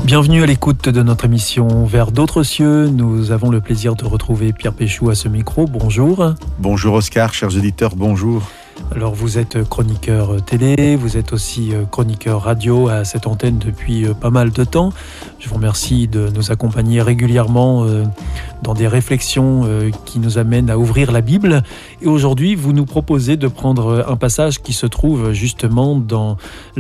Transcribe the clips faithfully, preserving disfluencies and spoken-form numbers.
Bienvenue à l'écoute de notre émission Vers d'autres cieux. Nous avons le plaisir de retrouver Pierre Péchou à ce micro. Bonjour. Bonjour Oscar, chers auditeurs, bonjour. Alors vous êtes chroniqueur télé, vous êtes aussi chroniqueur radio à cette antenne depuis pas mal de temps. Je vous remercie de nous accompagner régulièrement dans des réflexions qui nous amènent à ouvrir la Bible. Et aujourd'hui, vous nous proposez de prendre un passage qui se trouve justement dans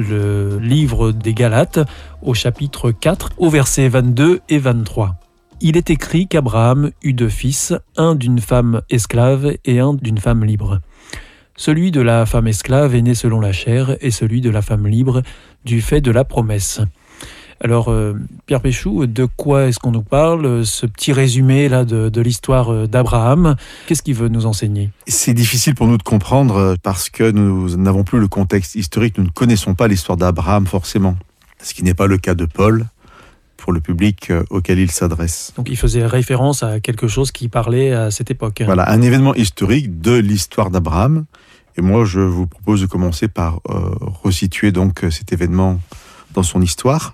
le livre des Galates, au chapitre quatre, au versets vingt-deux et vingt-trois. Il est écrit qu'Abraham eut deux fils, un d'une femme esclave et un d'une femme libre. Celui de la femme esclave est né selon la chair et celui de la femme libre du fait de la promesse. Alors, euh, Pierre Péchou, de quoi est-ce qu'on nous parle? Ce petit résumé là de, de l'histoire d'Abraham, qu'est-ce qu'il veut nous enseigner? C'est difficile pour nous de comprendre parce que nous n'avons plus le contexte historique, nous ne connaissons pas l'histoire d'Abraham forcément. Ce qui n'est pas le cas de Paul pour le public auquel il s'adresse. Donc il faisait référence à quelque chose qui parlait à cette époque. Voilà, un événement historique de l'histoire d'Abraham. Et moi, je vous propose de commencer par euh, resituer donc cet événement dans son histoire.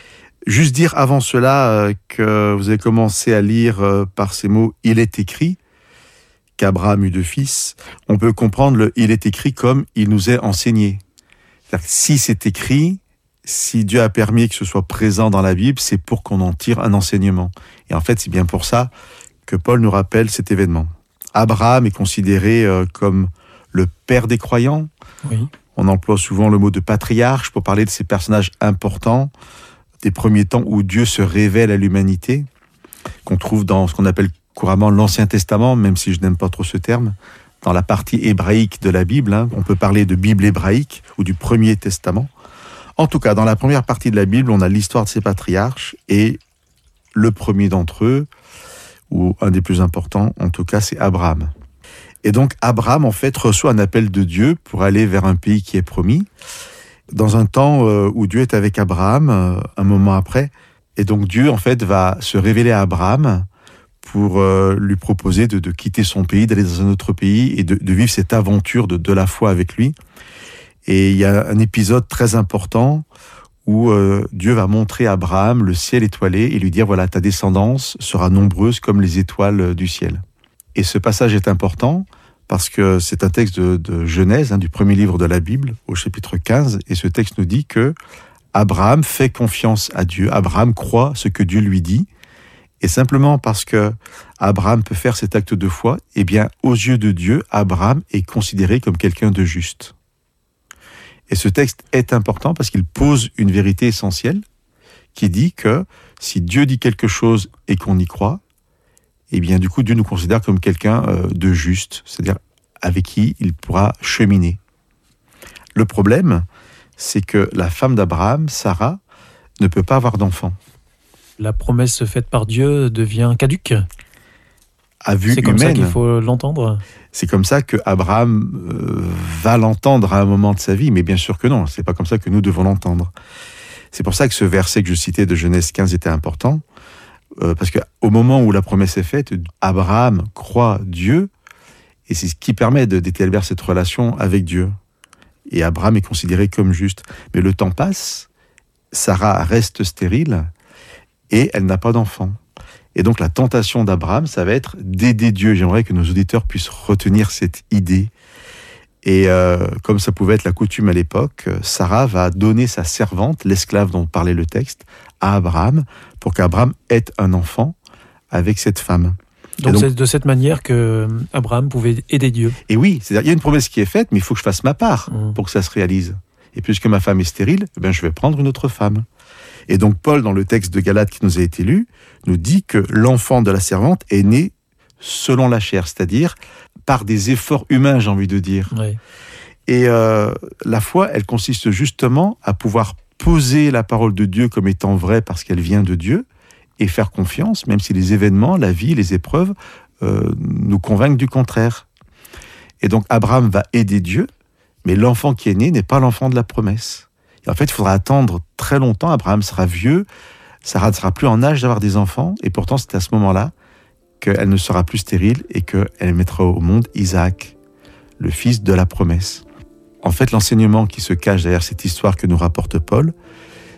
Juste dire avant cela euh, que vous avez commencé à lire euh, par ces mots « Il est écrit » qu'Abraham eut deux fils. On peut comprendre le « Il est écrit » comme « Il nous est enseigné ». C'est-à-dire que si c'est écrit, si Dieu a permis que ce soit présent dans la Bible, c'est pour qu'on en tire un enseignement. Et en fait, c'est bien pour ça que Paul nous rappelle cet événement. Abraham est considéré euh, comme le père des croyants. Oui. On emploie souvent le mot de patriarche pour parler de ces personnages importants des premiers temps où Dieu se révèle à l'humanité, qu'on trouve dans ce qu'on appelle couramment l'Ancien Testament, même si je n'aime pas trop ce terme, dans la partie hébraïque de la Bible. Hein, on peut parler de Bible hébraïque ou du Premier Testament. En tout cas, dans la première partie de la Bible, on a l'histoire de ces patriarches et le premier d'entre eux, ou un des plus importants, en tout cas, c'est Abraham. Et donc, Abraham, en fait, reçoit un appel de Dieu pour aller vers un pays qui est promis, dans un temps où Dieu est avec Abraham, un moment après. Et donc, Dieu, en fait, va se révéler à Abraham pour lui proposer de, de quitter son pays, d'aller dans un autre pays et de, de vivre cette aventure de, de la foi avec lui. Et il y a un épisode très important où euh, Dieu va montrer à Abraham le ciel étoilé et lui dire, voilà, ta descendance sera nombreuse comme les étoiles du ciel. Et ce passage est important parce que c'est un texte de, de Genèse, hein, du premier livre de la Bible, au chapitre quinze, et ce texte nous dit que Abraham fait confiance à Dieu, Abraham croit ce que Dieu lui dit, et simplement parce que Abraham peut faire cet acte de foi, eh bien, aux yeux de Dieu, Abraham est considéré comme quelqu'un de juste. Et ce texte est important parce qu'il pose une vérité essentielle qui dit que si Dieu dit quelque chose et qu'on y croit, eh bien du coup Dieu nous considère comme quelqu'un de juste, c'est-à-dire avec qui il pourra cheminer. Le problème, c'est que la femme d'Abraham, Sarah, ne peut pas avoir d'enfant. La promesse faite par Dieu devient caduque. À vue c'est comme humaine, ça qu'il faut l'entendre. C'est comme ça que Abraham euh, va l'entendre à un moment de sa vie, mais bien sûr que non, c'est pas comme ça que nous devons l'entendre. C'est pour ça que ce verset que je citais de Genèse quinze était important, euh, parce qu'au moment où la promesse est faite, Abraham croit Dieu, et c'est ce qui permet de, d'établir cette relation avec Dieu. Et Abraham est considéré comme juste. Mais le temps passe, Sarah reste stérile, et elle n'a pas d'enfant. Et donc la tentation d'Abraham, ça va être d'aider Dieu. J'aimerais que nos auditeurs puissent retenir cette idée. Et euh, comme ça pouvait être la coutume à l'époque, Sarah va donner sa servante, l'esclave dont parlait le texte, à Abraham, pour qu'Abraham ait un enfant avec cette femme. Donc, donc c'est de cette manière que Abraham pouvait aider Dieu. Et oui, c'est-à-dire il y a une promesse qui est faite, mais il faut que je fasse ma part mmh. pour que ça se réalise. Et puisque ma femme est stérile, eh bien, je vais prendre une autre femme. Et donc Paul, dans le texte de Galates qui nous a été lu, nous dit que l'enfant de la servante est né selon la chair, c'est-à-dire par des efforts humains, j'ai envie de dire. Oui. Et euh, la foi, elle consiste justement à pouvoir poser la parole de Dieu comme étant vraie parce qu'elle vient de Dieu et faire confiance, même si les événements, la vie, les épreuves euh, nous convainquent du contraire. Et donc Abraham va aider Dieu, mais l'enfant qui est né n'est pas l'enfant de la promesse. Et en fait, il faudra attendre très longtemps. Abraham sera vieux, Sarah ne sera plus en âge d'avoir des enfants, et pourtant c'est à ce moment-là qu'elle ne sera plus stérile et qu'elle mettra au monde Isaac, le fils de la promesse. En fait, l'enseignement qui se cache derrière cette histoire que nous rapporte Paul,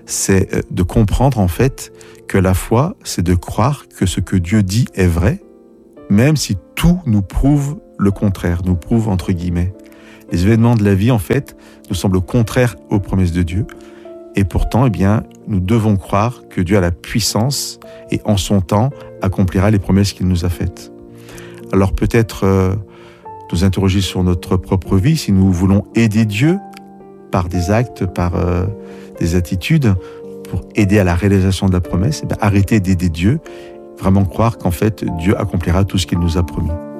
c'est de comprendre en fait que la foi, c'est de croire que ce que Dieu dit est vrai, même si tout nous prouve le contraire, nous prouve entre guillemets. Les événements de la vie, en fait, nous semblent contraires aux promesses de Dieu. Et pourtant, eh bien, nous devons croire que Dieu a la puissance et en son temps accomplira les promesses qu'il nous a faites. Alors peut-être euh, nous interroger sur notre propre vie, si nous voulons aider Dieu par des actes, par euh, des attitudes, pour aider à la réalisation de la promesse, eh bien, arrêter d'aider Dieu, vraiment croire qu'en fait Dieu accomplira tout ce qu'il nous a promis.